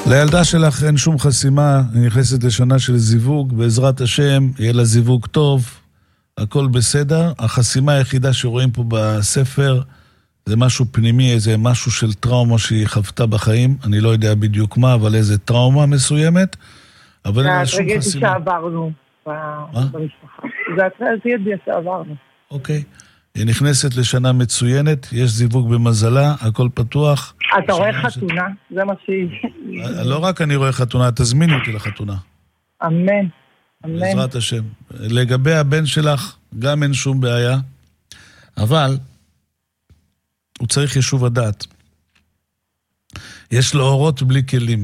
לילדה שלך אין שום חסימה, היא נכנסת לשנה של זיווג, בעזרת השם, יהיה לה זיווג טוב, הכל בסדר. החסימה היחידה שרואים פה בספר, זה משהו פנימי, איזה משהו של טראומה שהיא חוותה בחיים, אני לא יודע בדיוק מה, אבל איזה טראומה מסוימת, אבל אין לה שום חסימה. זה הטרגדיה שעברנו במשפחה. זה הטרגדיה שעברנו. אוקיי. היא נכנסת לשנה מצוינת, יש זיווג במזלה, הכל פתוח. אתה רואה חתונה? זה מה שהיא... לא רק אני רואה חתונה, תזמיני אותי לחתונה. אמן. בעזרת השם. לגבי הבן שלך, גם אין שום בעיה, אבל הוא צריך יישוב הדעת. יש לו אורות בלי כלים.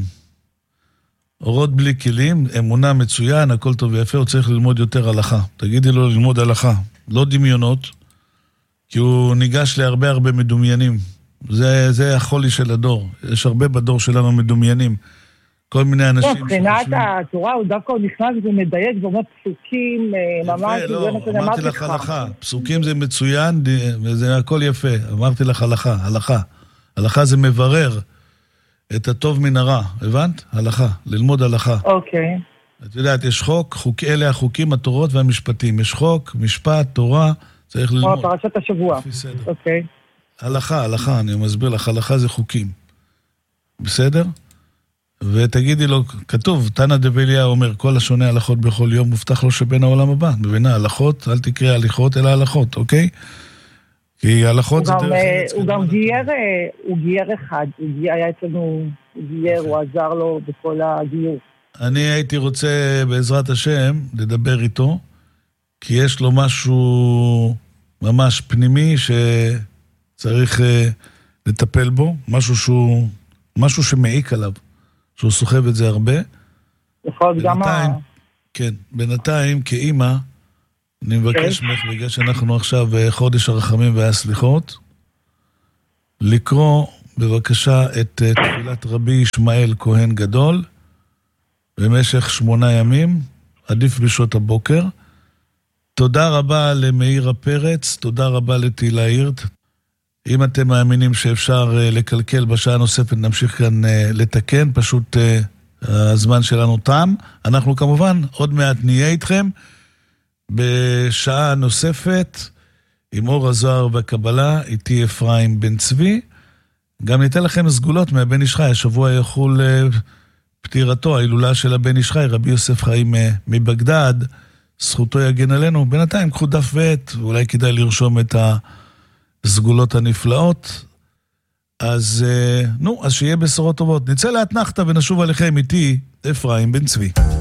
אורות בלי כלים, אמונה מצוין, הכל טוב ויפה, הוא צריך ללמוד יותר הלכה. תגידי לו ללמוד הלכה, לא דמיונות, כי הוא ניגש להרבה מדומיינים. זה החולי של הדור. יש הרבה בדור שלנו מדומיינים. כל מיני אנשים... מבחינת התורה, הוא דווקא נכנס ומדייק, ואומר פסוקים, ממש... לא, אמרתי לך הלכה. פסוקים זה מצוין, וזה הכל יפה. אמרתי לך הלכה. הלכה זה מברר את הטוב מן הרע. הבנת? הלכה. ללמוד הלכה. אוקיי. את יודעת, יש חוק, אלה החוקים, התורות והמשפטים. יש חוק, משפט, תורה, צריך ללמוד. פרשת השבוע. אוקיי. הלכה, אני מסביר לך, הלכה זה חוקים. בסדר? ותגידי לו, כתוב, תנא דבליה אומר, כל השונה הלכות בכל יום מובטח לו שבין העולם הבא. מבינה, הלכות, אל תקרא הליכות, אלא הלכות, אוקיי? כי הלכות זה דרך... הוא גם גייר אחד, היה אצלנו גייר, הוא עזר לו בכל הגיור. אני הייתי רוצה, בעזרת השם, לדבר איתו, כי יש לו משהו ממש פנימי שצריך לטפל בו, משהו שמעיק עליו. שהוא סוחב את זה הרבה. יכול גם כן, בינתיים כאימא, אני מבקש ממך, בגלל שאנחנו עכשיו חודש הרחמים והסליחות, לקרוא בבקשה את תפילת רבי ישמעאל כהן גדול, במשך 8 ימים, עדיף בשעות הבוקר. תודה רבה למאירה פרץ, תודה רבה לתהילה הירט. אם אתם מאמינים שאפשר לקלקל בשעה נוספת, נמשיך כאן לתקן, פשוט הזמן שלנו תם. אנחנו כמובן עוד מעט נהיה איתכם בשעה נוספת עם אור הזוהר והקבלה, איתי אפרים בן צבי. גם ניתן לכם סגולות מהבן איש חי, השבוע יחול פטירתו, ההילולה של הבן איש חי, רבי יוסף חיים מבגדד, זכותו יגן עלינו. בינתיים קחו דף ועט, ואולי כדאי לרשום את הסגולות הנפלאות. אז שיהיה בשורות טובות. נצא לאתנחתא ונשוב עליכם איתי, אפרים בן צבי.